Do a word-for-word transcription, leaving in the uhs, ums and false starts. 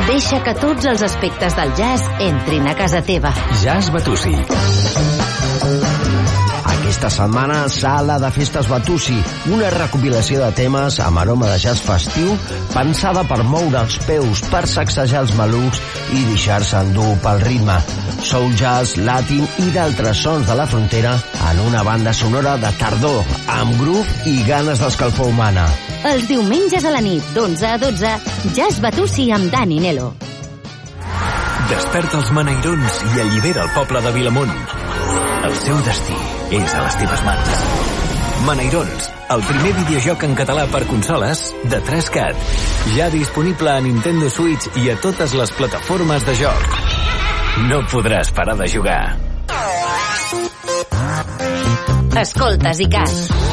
Deixa que tots els aspectes del jazz entrin a casa teva. Jazz Batussi. Aquesta setmana, Sala de Festes Batussi, una recopilació de temes amb aroma de jazz festiu pensada per moure els peus, per sacsejar els malucs i deixar-se endur pel ritme. Soul jazz, latin i d'altres sons de la frontera en una banda sonora de tardor, amb groove i ganes d'escalfor humana. Els diumenges a la nit, d'onze a dotze, Jazz Batussi amb Dani Nelo. Desperta els Manairons i allibera el poble de Vilamont. El seu destí és a les teves mans. Manairons, el primer videojoc en català per consoles de tres cat. Ja disponible a Nintendo Switch i a totes les plataformes de joc. No podràs parar de jugar. Escoltes i cas.